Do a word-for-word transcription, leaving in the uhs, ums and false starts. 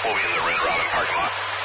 We'll be in the Red Robin parking lot.